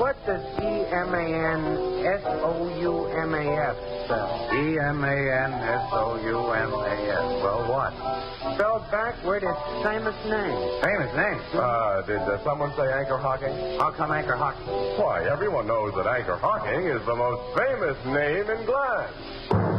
what does E-M-A-N-S-O-U-M-A-S spell? E-M-A-N-S-O-U-M-A-S. Well, what? Spelled backward, it's famous name. Famous name. Did someone say Anchor Hocking? How come Anchor Hocking? Why, everyone knows that Anchor Hocking is the most famous name in glass.